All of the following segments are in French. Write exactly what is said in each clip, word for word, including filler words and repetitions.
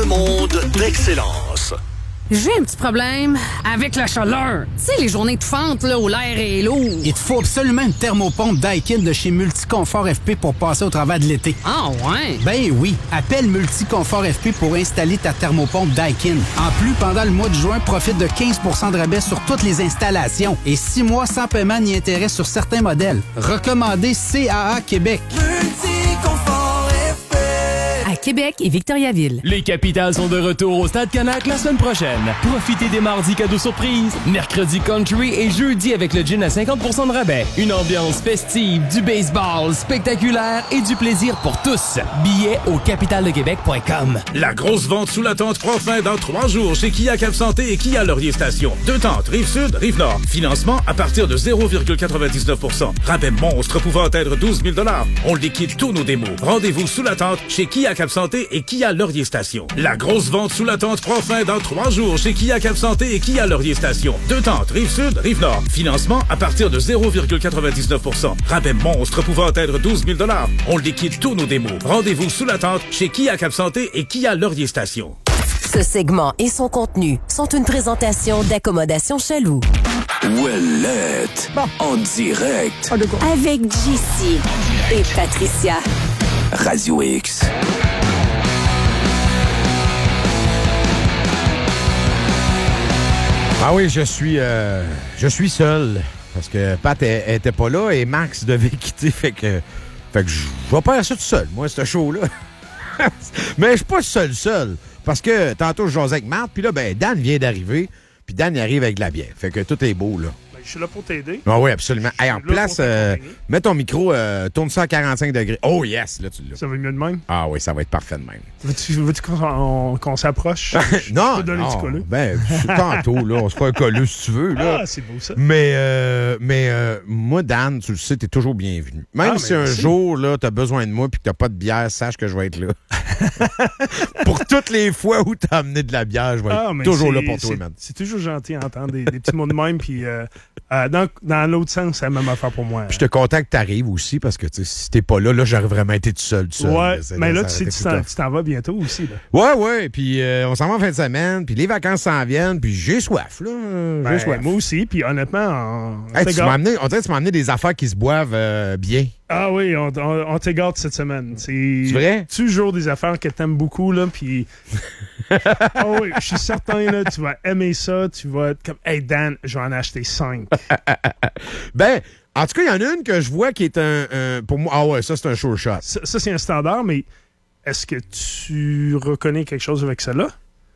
monde d'excellence. J'ai un petit problème avec la chaleur. Tu sais, les journées étouffantes, là, où l'air est lourd. Il te faut absolument une thermopompe Daikin de chez Multiconfort F P pour passer au travers de l'été. Ah ouais? Ben oui. Appelle Multiconfort F P pour installer ta thermopompe Daikin. En plus, pendant le mois de juin, profite de quinze pour cent de rabais sur toutes les installations et six mois sans paiement ni intérêt sur certains modèles. Recommandé C A A Québec. Multiconfort F P. À Québec et Victoriaville. Les Capitals sont de retour au Stade Canac la semaine prochaine. Profitez des mardis cadeaux surprises, mercredi country et jeudi avec le gin à cinquante pour cent de rabais. Une ambiance festive, du baseball spectaculaire et du plaisir pour tous. Billets au capital de québec point com. La grosse vente sous la tente prend fin dans trois jours chez Kia Cap Santé et Kia Laurier Station. Deux tentes, Rive-Sud, Rive-Nord. Financement à partir de zéro virgule quatre-vingt-dix-neuf pour cent. Rabais monstre pouvant atteindre douze mille dollars. On liquide tous nos démos. Rendez-vous sous la tente chez Kia Cap Santé et Kia Laurier Station. La grosse vente sous la tente prend fin dans trois jours chez Kia Cap Santé et Kia Laurier Station. Deux tentes, Rive-Sud, Rive-Nord. Financement à partir de zéro virgule quatre-vingt-dix-neuf pour cent. Rabais monstre pouvant atteindre douze mille dollars. On liquide tous nos démos. Rendez-vous sous la tente chez Kia Cap Santé et Kia Laurier Station. Ce segment et son contenu sont une présentation d'Accommodation Chaloux. Ouellette. En direct. Avec J C et Patricia. Radio X. Ah oui, je suis euh, je suis seul. Parce que Pat elle, elle était pas là et Max devait quitter. Fait que, fait que je vais faire ça tout seul, moi, ce show-là. Mais je suis pas seul, seul. Parce que tantôt, je jasais avec Marthe, puis là, ben, Dan vient d'arriver, puis Dan il arrive avec de la bière. Fait que tout est beau, là. Ben, je suis là pour t'aider. Ah oui, absolument. Hey, en place, euh, mets ton micro, euh, tourne ça à quarante-cinq degrés. Oh yes, là, tu l'as. Ça va mieux de même? Ah oui, ça va être parfait de même. Veux-tu, veux-tu qu'on, qu'on s'approche? non, je peux donner non. du colleux? Ben, tantôt, là, on se fera un colleux si tu veux, là. Ah, c'est beau, ça. Mais, euh, mais euh, moi, Dan, tu le sais, t'es toujours bienvenu. Même ah, si un merci. jour, là, t'as besoin de moi puis que t'as pas de bière, sache que je vais être là. Pour toutes les fois où t'as amené de la bière, je vais ah, être toujours là pour toi, c'est, man. C'est toujours gentil d'entendre des, des petits mots de même, puis euh, euh, dans, dans l'autre sens, c'est la même affaire pour moi. Puis je te contacte que t'arrives aussi, parce que si t'es pas là, là, j'aurais vraiment été tout seul, tout seul. Ouais, là, mais là, là tu sais, tu t'en, tu t'en vas bientôt aussi, là. Ouais, ouais, puis euh, on s'en va en fin de semaine, puis les vacances s'en viennent, puis j'ai soif, là. Ben, J'ai soif. moi aussi, puis honnêtement, on, hey, tu m'as amené, on dirait que tu m'as amené des affaires qui se boivent euh, bien. Ah oui, on, on, on t'égare cette semaine. C'est, c'est vrai? Toujours des affaires que t'aimes beaucoup, là, puis... Ah oui, je suis certain, là, tu vas aimer ça, tu vas être comme, hey Dan, je vais en acheter cinq. Ben, en tout cas, il y en a une que je vois qui est un, un... Pour moi, ah ouais, ça, c'est un sure shot. Ça, ça, c'est un standard, mais est-ce que tu reconnais quelque chose avec celle-là?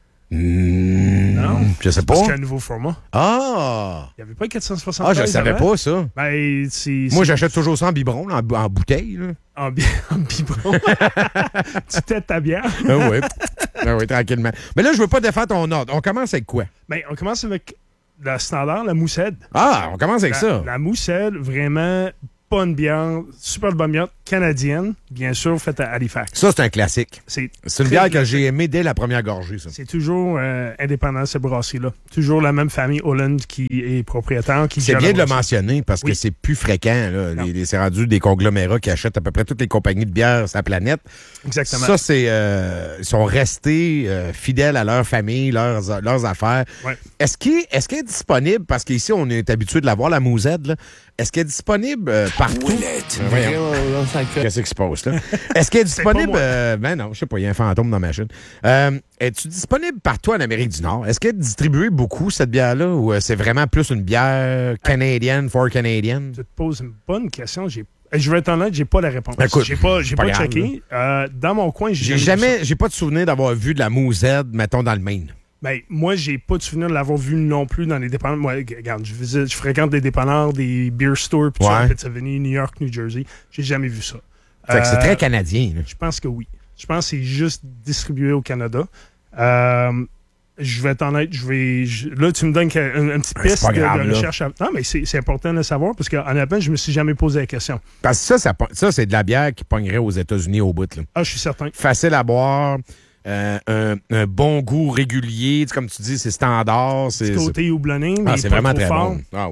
Mmh, non? Je sais pas. Parce qu'il y a un nouveau format. Ah! Il n'y avait pas quatre cent soixante. Ah, je savais avant. pas ça. Ben, c'est, Moi, c'est... j'achète toujours ça en biberon, en, en bouteille. Là. En, bi- en biberon? Tu têtes ta bière? Ah oui. Ah oui, tranquillement. Mais là, je veux pas défaire ton ordre. On commence avec quoi? Ben, on commence avec la standard, la moussette. Ah, on commence avec la, ça. La moussette, vraiment bonne bière, super bonne bière canadienne, bien sûr, faite à Halifax. Ça, c'est un classique. C'est, c'est une bière que j'ai aimée dès la première gorgée, ça. C'est toujours euh, indépendant, cette brasserie-là. Toujours la même famille Holland qui est propriétaire. Qui c'est bien de le mentionner parce oui. que c'est plus fréquent. Là. Les, les, c'est rendu des conglomérats qui achètent à peu près toutes les compagnies de bière sur la planète. Exactement. Ça, c'est euh, ils sont restés euh, fidèles à leur famille, leurs, leurs affaires. Ouais. Est-ce qu'il, est-ce qu'elle est disponible, parce qu'ici, on est habitué de la voir, la Mousette, là. Est-ce qu'elle est disponible euh, partout? Euh, Qu'est-ce qui se passe, là? Est-ce qu'elle est disponible... Euh, ben non, je sais pas, il y a un fantôme dans ma chaîne. Euh, es-tu disponible partout en Amérique du Nord? Est-ce qu'elle est distribuée beaucoup, cette bière-là, ou euh, c'est vraiment plus une bière canadienne, for Canadian? Tu te poses une bonne question. J'ai... Je vais être honnête, j'ai pas la réponse. Écoute, j'ai pas, j'ai pas, pas checké. Euh, dans mon coin, j'ai, j'ai jamais... J'ai, j'ai pas de souvenir d'avoir vu de la Mousette, mettons, dans le Maine. Ben, moi, j'ai pas de souvenir de l'avoir vu non plus dans les dépanneurs. Moi, regarde, je, visite, je fréquente des dépanneurs, des beer stores, puis ça, en Pennsylvanie, New York, New Jersey. J'ai jamais vu ça. Fait euh, que c'est très canadien. Là. Je pense que oui. Je pense que c'est juste distribué au Canada. Euh, je vais être honnête, je vais. Je, là, tu me donnes une, une petite piste de, grave, de recherche. À, non, mais c'est, c'est important de le savoir parce qu'honnêtement, je me suis jamais posé la question. Parce que ça, ça, ça c'est de la bière qui pognerait aux États-Unis au bout. Là. Ah, je suis certain. Facile à boire. Euh, un, un bon goût régulier, comme tu dis, c'est standard. C'est Petit côté houblonné, mais ah, c'est pas vraiment trop très fort. bon. Ah oui.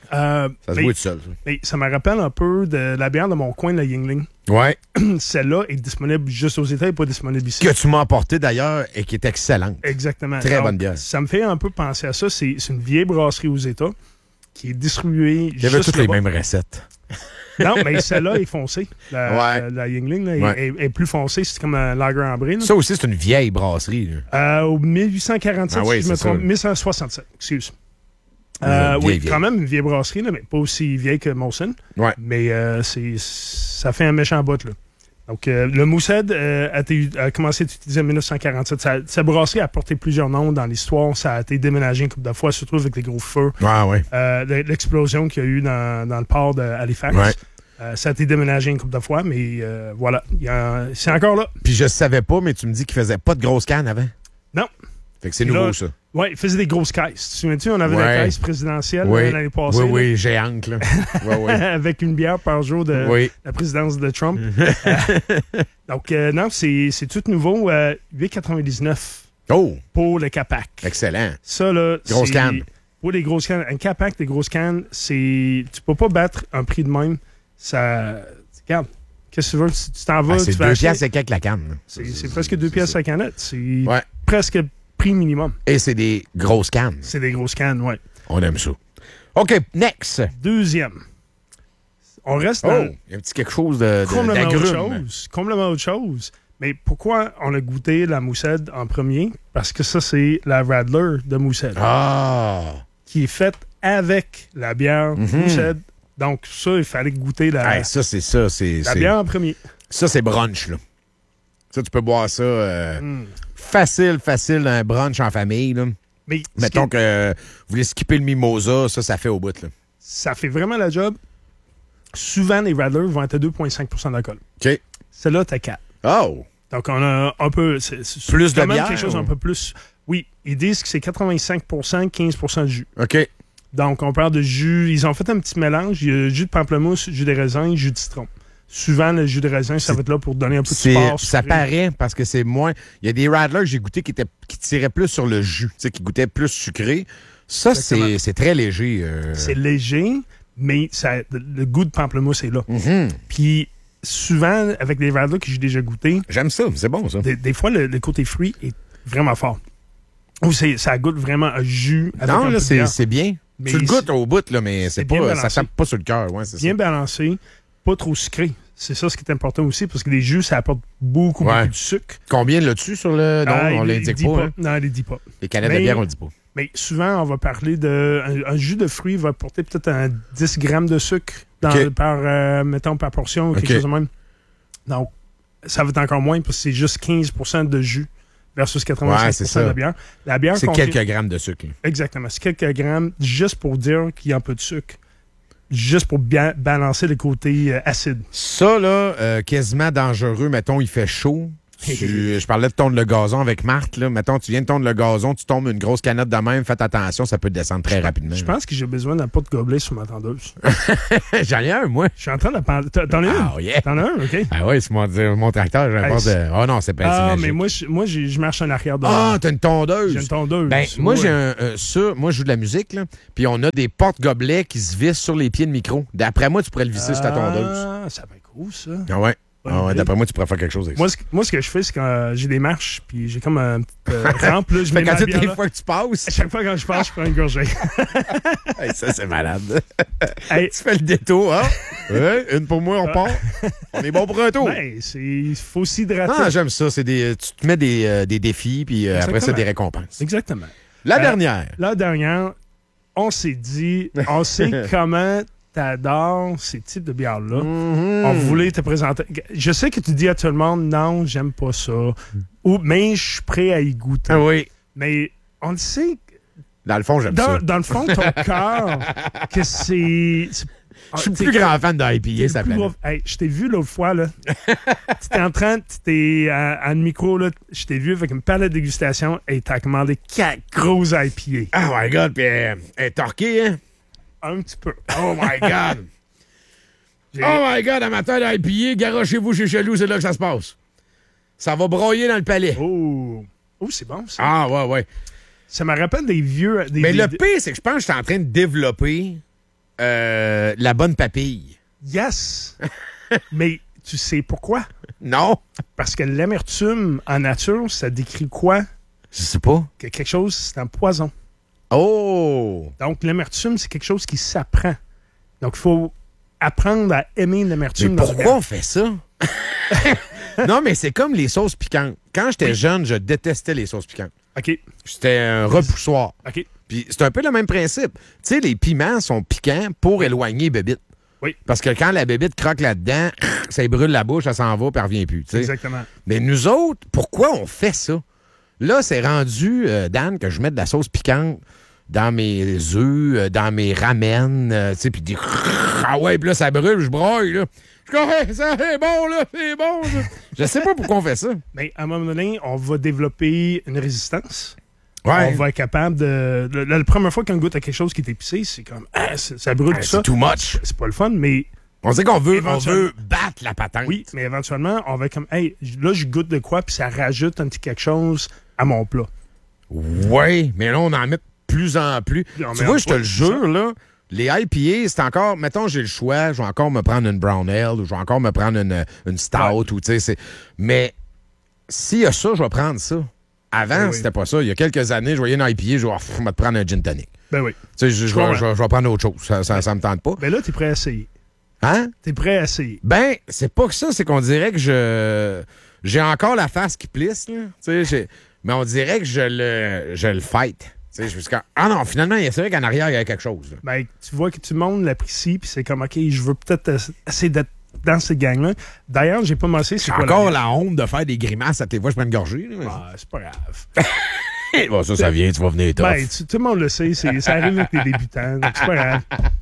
Euh, ça se mais, boit tout seul. Ça. Mais ça me rappelle un peu de la bière de mon coin, la Yuengling. Ouais. Celle-là est disponible juste aux États et pas disponible ici. Que tu m'as apporté d'ailleurs et qui est excellente. Exactement. Très Donc, bonne bière. Ça me fait un peu penser à ça. C'est, c'est une vieille brasserie aux États qui est distribuée Il y avait juste toutes les là-bas. mêmes recettes. Non, mais celle-là est foncée. La, Ouais. la, la Yuengling là, Ouais. est, est, est plus foncée. C'est comme un lager ambré. Là. Ça aussi, c'est une vieille brasserie. Là. Euh, au dix-huit cent quarante-sept, Ah oui, si je me c'est ça. trompe, dix-huit cent soixante-sept, excuse. Une Euh, vieille, oui, vieille. quand même une vieille brasserie, là, mais pas aussi vieille que Molson. Ouais. Mais euh, c'est, ça fait un méchant bout. Là. Donc, euh, le Moosehead euh, a, été, a commencé à être utilisé en dix-neuf cent quarante-sept. Sa, sa brasserie a porté plusieurs noms dans l'histoire. Ça a été déménagé une couple de fois, surtout avec les gros feux. Ah ouais. Euh, l'explosion qu'il y a eu dans, dans le port d'Halifax. Ouais. Euh, ça a été déménagé une couple de fois, mais euh, voilà. Il y a, c'est encore là. Puis je savais pas, mais tu me dis qu'il faisait pas de grosses cannes avant. Non. Fait que c'est Puis nouveau, là, ça. Oui, il faisait des grosses caisses. Tu te souviens-tu, on avait Ouais. la caisse présidentielle Oui. là, l'année passée. Oui, là. oui, géante, là. Ouais, ouais. Avec une bière par jour de Oui. la présidence de Trump. Euh, donc, euh, non, c'est, c'est tout nouveau. Euh, huit quatre-vingt-dix-neuf Oh! pour le Capac. Excellent. Ça, là, Grosse c'est- canne. Pour les grosses cannes. Un Capac, des grosses cannes, c'est. Tu peux pas battre un prix de même. Ça. Regarde. Qu'est-ce que tu veux? Tu tu t'en vas. Ah, c'est tu vas deux acheter- piastres et quelques la canne. là. C'est, c'est presque deux pièces la canette. C'est Ouais. presque prix minimum. Et c'est des grosses cannes. C'est des grosses cannes, ouais. On aime ça. OK, next. Deuxième. On reste Oh, dans il y a un petit quelque chose de, de- complètement autre d'agrume. chose. Complètement autre chose. Mais pourquoi on a goûté la Moosehead en premier? Parce que ça, c'est la Radler de Moosehead. Ah! Qui est faite avec la bière Mhm. Moosehead. Donc, ça, il fallait goûter la, Hey, ça, c'est ça. C'est, la c'est- bière en premier. Ça, c'est brunch, là. Ça, tu peux boire ça euh, Mm. facile, facile, un brunch en famille, là. Mais ce Mettons qui- que euh, vous voulez skipper le mimosa, ça, ça fait au bout, là. ça fait vraiment la job. Souvent, les Radler vont être à deux virgule cinq pour cent d'alcool. OK. Celle-là, t'as quatre. Oh! Donc, on a un peu... c'est- c'est Plus de quand même bière, quelque chose ou? un peu plus... Oui, ils disent que c'est quatre-vingt-cinq pour cent, quinze pour cent de jus. OK. Donc, on parle de jus. Ils ont fait un petit mélange. Il y a jus de pamplemousse, jus de raisin, jus de citron. Souvent, le jus de raisin, ça va être là pour donner un peu de C'est- sport. ça sucré. paraît parce que c'est moins. Il y a des Radlers que j'ai goûté qui, étaient, qui tiraient plus sur le jus, tu sais, qui goûtaient plus sucré. Ça, Exactement. c'est c'est très léger. euh. C'est léger, mais ça, le goût de pamplemousse est là. Mhm. Puis, souvent, avec les Radler que j'ai déjà goûté, J'aime ça, c'est bon, ça. des, des fois, le, le côté fruit est vraiment fort. Ou c'est- ça goûte vraiment un jus. Avec un Non, peu là, de c'est bière. c'est bien. Mais tu le c'est- goûtes au bout, là, mais c'est c'est bien pas, balancé. ça tape pas sur le cœur. Ouais, c'est Bien ça. balancé, pas trop sucré. C'est ça ce qui est important aussi, parce que les jus, ça apporte beaucoup, Ouais. beaucoup de sucre. Combien là-dessus sur le. Non, Ah, on il- il l'indique dit pas. hein. Non, il ne dit pas. Les canettes Mais- de bière, on le dit pas. Mais souvent, on va parler de. Un, un jus de fruits va porter peut-être un dix grammes de sucre dans, OK. par, euh, mettons, par portion ou quelque OK. chose de même. Donc, ça va être encore moins parce que c'est juste quinze pour cent de jus versus quatre-vingt-cinq pour cent Ouais, c'est de ça. bière. La bière C'est contient- quelques grammes de sucre. là. Exactement. C'est quelques grammes juste pour dire qu'il y a un peu de sucre. Juste pour bien balancer le côté euh, acide. Ça, là, euh, quasiment dangereux. Mettons, il fait chaud. Tu- je parlais de tondre le gazon avec Marthe. Là. Mettons, tu viens de tondre le gazon, tu tombes une grosse canette de même. Faites attention, ça peut descendre très rapidement. Je pense que j'ai besoin d'un pot de gobelet sur ma tendeuse. J'en ai un, moi. Je suis en train de parler. T'en as un? Ah, yeah. T'en as un, OK? Ah oui, c'est mon, mon tracteur. J'ai un Hey, pas c'est- de. Oh non, c'est pas c'est Ah, magique. mais moi, je, moi j'ai- je marche en arrière de Ah, t'as une tondeuse. J'ai une tondeuse. Ben, moi, Ouais. j'ai un. euh, ça, moi, je joue de la musique, là. Puis on a des porte-gobelets qui se vissent sur les pieds de micro. D'après moi, tu pourrais le visser sur ta tondeuse. Ah, ça va être cool, ça. Ah ouais. Bonne Ah ouais, idée. d'après moi, tu pourrais faire quelque chose avec Moi, ça. ce, moi, ce que je fais, c'est quand euh, j'ai des marches, puis j'ai comme un petit euh, rampe, là, je mets Fait ma quand toutes bière les là. fois que tu passes, À chaque fois quand je passe, je prends une gorgée. hey, ça, c'est malade. Hey, Tu fais le détour, hein? Ouais, une pour moi, on part. On est bon pour un tour. ben, c'est, il faut s'hydrater. Ah, j'aime ça. C'est des, tu te mets des, euh, des défis, puis euh, après ça, Exactement. des récompenses. Exactement. La Euh, dernière. La dernière, on s'est dit, on sait comment t'adores ces types de bières-là. Mm-hmm. On voulait te présenter. Je sais que tu dis à tout le monde, non, j'aime pas ça. Ou, mais je suis prêt à y goûter. Ah oui. Mais on le sait, Dans le fond, j'aime dans, ça. dans le fond de ton cœur, que c'est. c'est- Je suis le t'es- plus grand fan d'I P A, t'es ça le plus planète. gros- Hey, je t'ai vu l'autre fois, là. Tu étais en train, tu étais à, à un micro, là. Je t'ai vu avec une palette de dégustation et t'as commandé quatre grosses I P A. Oh my God, puis euh, elle est torquée, hein? Un petit peu. Oh my God! J'ai- Oh my God, amateur d'I P A, garochez-vous chez Chelou, c'est là que ça se passe. Ça va broyer dans le palais. Oh! Oh, c'est bon, ça. Ah, ouais, ouais. Ça me rappelle des vieux. Des, Mais des- le pire, c'est que je pense que je suis en train de développer Euh, la bonne papille. Yes! Mais tu sais pourquoi? Non. Parce que l'amertume, en nature, ça décrit quoi? Je sais pas. Que quelque chose, c'est un poison. Oh! Donc, l'amertume, c'est quelque chose qui s'apprend. Donc, il faut apprendre à aimer l'amertume. Mais dans pourquoi on fait ça? Non, mais c'est comme les sauces piquantes. Quand j'étais oui. jeune, je détestais les sauces piquantes. OK. C'était un repoussoir. OK. Puis c'est un peu le même principe. Tu sais, les piments sont piquants pour éloigner bébite. Oui. Parce que quand la bébite croque là-dedans, ça brûle la bouche, ça s'en va, puis elle revient plus. T'sais. Exactement. Mais nous autres, pourquoi on fait ça? Là, c'est rendu, euh, Dan, que je mette de la sauce piquante dans mes œufs, euh, dans mes ramen, euh, tu sais, puis des... Ah ouais, puis là, ça brûle, je broille, là. Je dis, hey, ça, c'est bon, là, c'est bon, ça. Je sais pas pourquoi on fait ça. Mais à un moment donné, on va développer une résistance. Ouais. On va être capable de... La, la première fois qu'on goûte à quelque chose qui est épicé, c'est comme, ah, ça brûle ah, tout ça. C'est too much. C'est pas le fun, mais... On sait qu'on veut, on veut battre la patente. Oui, mais éventuellement, on va être comme, hey, là, je goûte de quoi, puis ça rajoute un petit quelque chose à mon plat. Oui, mais là, on en met de plus en plus. Tu vois, je te le jure, là, les I P A, c'est encore, mettons, j'ai le choix, je vais encore me prendre une Brown Ale ou je vais encore me prendre une, une Stout, ouais. ou tu sais, mais s'il y a ça, je vais prendre ça. Avant, oui, c'était oui. pas ça. Il y a quelques années, je voyais une I P A, je vais, je vais te prendre un gin tonic. Ben oui. Tu sais, je, je, je, vais, je, je vais prendre autre chose. Ça, ça, ça me tente pas. Ben là, t'es prêt à essayer. Hein? T'es prêt à essayer. Ben, c'est pas que ça, c'est qu'on dirait que je... J'ai encore la face qui plisse, là. Tu sais, mais on dirait que je le, je le fight. Tu sais, jusqu'à... Ah non, finalement, c'est vrai qu'en arrière, il y a quelque chose. Là. Ben, tu vois que tout le monde l'apprécie, puis c'est comme, OK, je veux peut-être essayer d'être dans cette gang-là. D'ailleurs, j'ai pas mentionné... J'ai encore la, la honte de faire des grimaces à tes voix, je prends une gorgée. Là, mais... Ah, c'est pas grave. Bon, ça, ça vient, tu vas venir tough. Ben, tu, tout le monde le sait, c'est, ça arrive avec les débutants, donc c'est pas grave.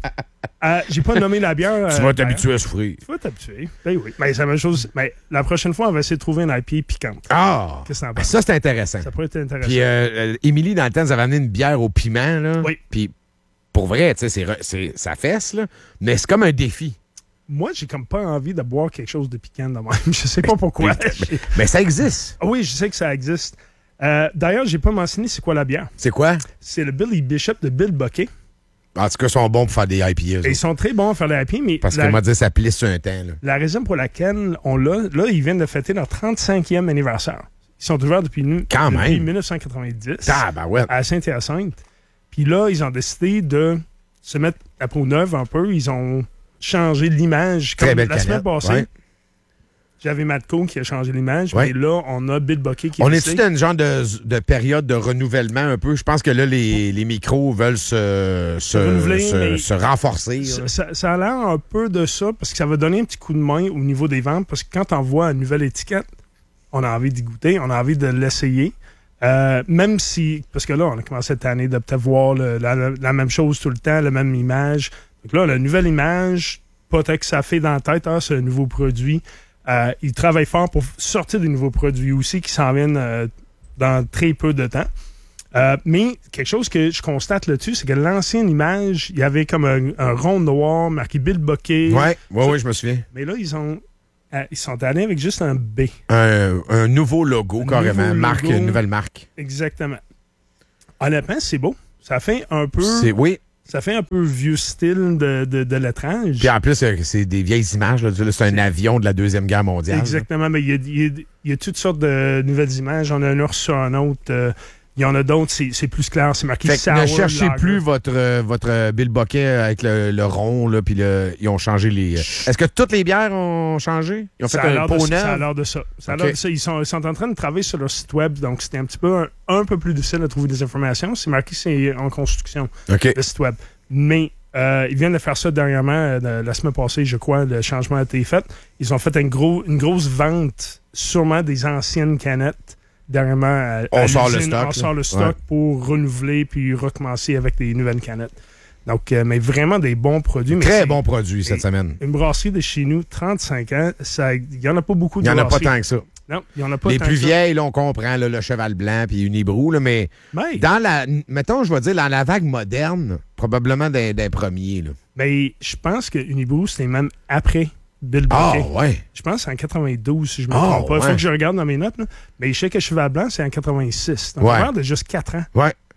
Euh, j'ai pas nommé la bière. Tu euh, vas t'habituer à souffrir. Tu vas t'habituer. Ben oui. Mais c'est la même chose. Mais la prochaine fois, on va essayer de trouver une I P A piquante. Ah! Qu'est-ce que t'en penses? Ça, c'est intéressant. Ça pourrait être intéressant. Puis, euh, Émilie, dans le temps, nous avait amené une bière au piment, là. Oui. Puis, pour vrai, tu sais, c'est, c'est, ça fesse, là. Mais c'est comme un défi. Moi, j'ai comme pas envie de boire quelque chose de piquant de même. Je sais pas pourquoi. mais, mais ça existe. Oui, je sais que ça existe. Euh, d'ailleurs, j'ai pas mentionné c'est quoi la bière. C'est quoi? C'est le Billy Bishop de Bill Buckey. En tout cas, ils sont bons pour faire des I P A. Ils sont très bons à faire des I P A, mais... Parce que, moi, dire, ça plisse sur un temps. Là. La raison pour laquelle on l'a... Là, ils viennent de fêter leur trente-cinquième anniversaire. Ils sont ouverts depuis, nous, Quand depuis même. dix-neuf cent quatre-vingt-dix. Ah, ben ouais. À Saint-Hyacinthe. Puis là, ils ont décidé de se mettre à peau neuve un peu. Ils ont changé l'image. Comme Très belle la semaine canette. passée. Ouais. J'avais Matco qui a changé l'image, ouais. mais là, on a Bill Buckey qui est On décidé. est-tu dans une genre de, de période de renouvellement un peu? Je pense que là, les, les micros veulent se, se, renouveler, se, se renforcer. Ça, ça, ça a l'air un peu de ça, parce que ça va donner un petit coup de main au niveau des ventes, parce que quand on voit une nouvelle étiquette, on a envie d'y goûter, on a envie de l'essayer. Euh, même si, parce que là, on a commencé cette année de peut-être voir le, la, la même chose tout le temps, la même image. Donc là, la nouvelle image, peut-être que ça fait dans la tête, hein, c'est un nouveau produit. Euh, ils travaillent fort pour sortir des nouveaux produits aussi qui s'en viennent euh, dans très peu de temps. Euh, mais quelque chose que je constate là-dessus, c'est que l'ancienne image, il y avait comme un, un rond noir marqué Bill Buckey. Oui, oui, oui, je me souviens. Mais là, ils ont euh, ils sont allés avec juste un B. Un, un nouveau logo, un carrément. Nouveau marque, logo. Une nouvelle marque. Exactement. Honnêtement, c'est beau. Ça fait un peu... C'est, oui. Ça fait un peu vieux style de, de, de lettrage. Puis en plus, c'est des vieilles images. Là. C'est un avion de la Deuxième Guerre mondiale. Exactement, là. Mais il y a, il y, a, il y a toutes sortes de nouvelles images. On a un ours sur un autre. Euh, il y en a d'autres, c'est, c'est plus clair. C'est marqué Sour. Ne cherchez lager. Plus votre, euh, votre Bill Buckey avec le, le rond, là, puis le, ils ont changé les... Euh... Est-ce que toutes les bières ont changé? Ils ont ça fait un pot neuf? Ça a l'air de ça. Ça a okay. l'air de ça. Ils sont, ils sont en train de travailler sur leur site web, donc c'était un petit peu un, un peu plus difficile de trouver des informations. C'est marqué c'est en construction, okay. le site web. Mais euh, ils viennent de faire ça dernièrement, euh, la semaine passée, je crois, le changement a été fait. Ils ont fait une, gros, une grosse vente, sûrement des anciennes canettes. Dernièrement, à, on, à sort le stock, on sort le stock ouais. pour renouveler puis recommencer avec des nouvelles canettes. Donc, euh, mais vraiment des bons produits. Très bons produits cette semaine. Une brasserie de chez nous, trente-cinq ans, il n'y en a pas beaucoup de brasseries. Il n'y en a pas tant que ça. Non, il n'y en a pas Les tant plus que vieilles, là, on comprend là, le Cheval Blanc puis Unibrou, là, mais ouais. dans la, mettons, je vais dire, dans la vague moderne, probablement des, des premiers. Là. Mais je pense que Unibrou, c'était même après Bill Buckey. Ah, ouais. Je pense que c'est en quatre-vingt-douze, si je me oh, trompe pas. Il ouais. faut que je regarde dans mes notes. Là. Mais je sais que Cheval Blanc, c'est en quatre-vingt-six. Donc, ouais. on parle de juste quatre ans. Ouais.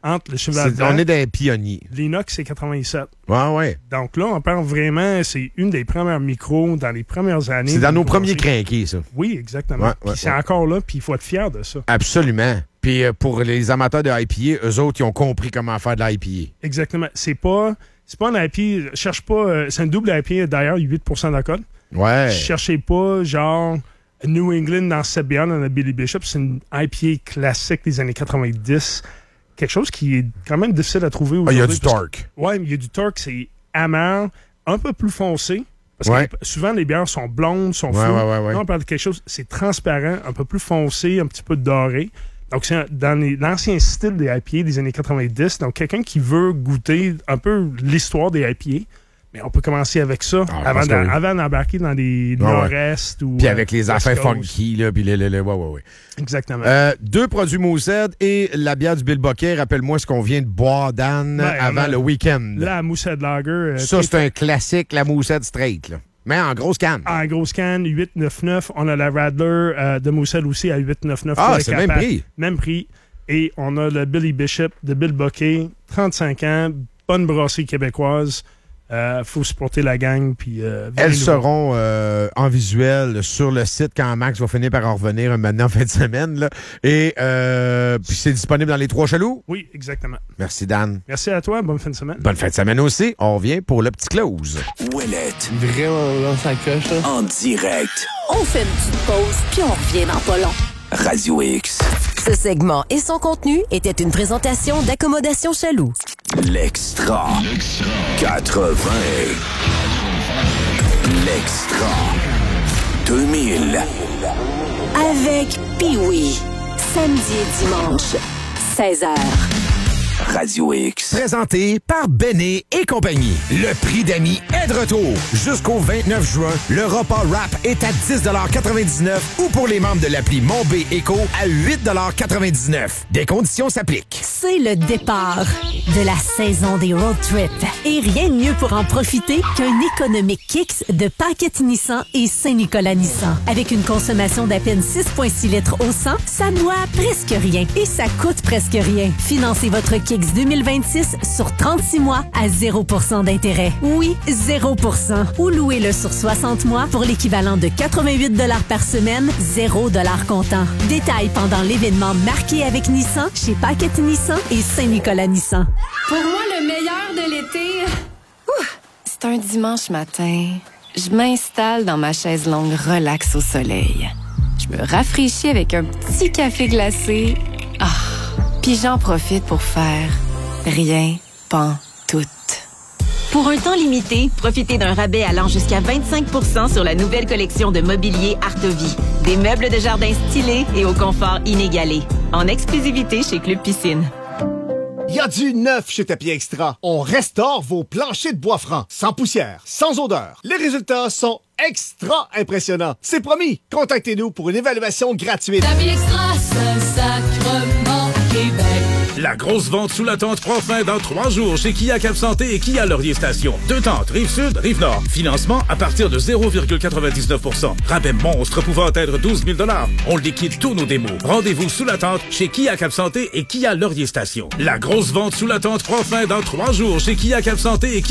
entre le cheval C'est, blanc. on est des pionniers. L'Inox, c'est quatre-vingt-sept. Ouais, ouais. Donc là, on parle vraiment, c'est une des premières micros dans les premières années. C'est dans nos commencer. premiers crinqués, ça. Oui, exactement. Ouais, Puis ouais, c'est ouais. encore là, puis il faut être fier de ça. Absolument. Puis euh, pour les amateurs de I P A, eux autres, ils ont compris comment faire de l'I P A. Exactement. C'est pas, c'est pas un I P A, cherche pas, euh, c'est un double I P A d'ailleurs, huit pour cent d'alcool. Ouais. Cherchez pas, genre, New England dans Set Beyond, dans la Billy Bishop, c'est une I P A classique des années quatre-vingt-dix. Quelque chose qui est quand même difficile à trouver Ah, aujourd'hui. il y a du parce torque. que- ouais, mais il y a du torque, c'est amer, un peu plus foncé. Parce Ouais. que souvent, les bières sont blondes, sont Ouais, floues. ouais, ouais, ouais. Là, on parle de quelque chose, c'est transparent, un peu plus foncé, un petit peu doré. Donc, c'est un- dans les- l'ancien style des I P A des années quatre-vingt-dix. Donc, quelqu'un qui veut goûter un peu l'histoire des I P A, mais on peut commencer avec ça Ah, avant, parce que d'en- oui. avant d'embarquer dans des Ah, ouais. nord-est ou. Puis euh, avec les West affaires Coast. funky, là, puis les, les, les- ouais, ouais, ouais. Exactement. Euh, deux produits Moosehead et la bière du Bill Bucket. Rappelle-moi ce qu'on vient de boire, Dan, Ouais, avant on a- le week-end. La Moosehead Lager. euh, Ça, qui est c'est un classique, la Moosehead Straight, là. Mais en grosse canne. en grosse canne, huit quatre-vingt-dix-neuf. On a la Radler euh, de Moosehead aussi à huit quatre-vingt-dix-neuf. Ah, pour les c'est le même capables. prix. Même prix. Et on a le Billy Bishop de Bill Bucket, trente-cinq ans, bonne brasserie québécoise. Euh, faut supporter la gang. Puis, euh, venez Elles nous voir. seront euh, en visuel sur le site quand Max va finir par en revenir maintenant en fin de semaine. Là. Et euh, puis c'est disponible dans les trois chaloux. Oui, exactement. Merci, Dan. Merci à toi. Bonne fin de semaine. Bonne fin de semaine aussi. On revient pour le petit close. Ouellette, Vraiment dans sa coche, là. en direct. On fait une petite pause, puis on revient dans pas long. Radio X, Ce segment et son contenu étaient une présentation d'Accommodation Chaloux. l'extra. quatre-vingts. L'extra. deux mille. Avec Pee-Wee. Samedi et dimanche, seize heures. Radio X. Présenté par Béné et compagnie. Le prix d'amis est de retour. Jusqu'au vingt-neuf juin, le repas wrap est à dix quatre-vingt-dix-neuf ou pour les membres de l'appli Mon B Éco à huit quatre-vingt-dix-neuf. Des conditions s'appliquent. C'est le départ de la saison des road trips. Et rien de mieux pour en profiter qu'un économique Kicks de Paquette Nissan et Saint-Nicolas Nissan. Avec une consommation d'à peine six virgule six litres au cent, ça boit presque rien et ça coûte presque rien. Financez votre Kicks deux mille vingt-six sur trente-six mois à zéro pour cent d'intérêt. Oui, zéro pour cent. Ou louez-le sur soixante mois pour l'équivalent de quatre-vingt-huit dollars par semaine, zéro dollars comptant. Détails pendant l'événement Marqué avec Nissan chez Paquette Nissan et Saint-Nicolas Nissan. Pour moi, le meilleur de l'été... C'est un dimanche matin. Je m'installe dans ma chaise longue relax au soleil. Je me rafraîchis avec un petit café glacé. Ah! Puis j'en profite pour faire rien, pantoute. Pour un temps limité, profitez d'un rabais allant jusqu'à vingt-cinq pour cent sur la nouvelle collection de mobilier Artovie. Des meubles de jardin stylés et au confort inégalé. En exclusivité chez Club Piscine. Il y a du neuf chez Tapis Extra. On restaure vos planchers de bois franc, sans poussière, sans odeur. Les résultats sont extra impressionnants. C'est promis. Contactez-nous pour une évaluation gratuite. Tapis Extra, Saint-Sacrement, Québec. La grosse vente sous la tente prend fin dans trois jours chez Kia Cap Santé et Kia Laurier Station. Deux tentes, Rive-Sud, Rive-Nord. Financement à partir de zéro virgule quatre-vingt-dix-neuf pour cent. Rabais monstre pouvant atteindre douze mille dollars. On liquide tous nos démos. Rendez-vous sous la tente chez Kia Cap Santé et Kia Laurier Station. La grosse vente sous la tente prend fin dans trois jours chez Kia Cap Santé et Kia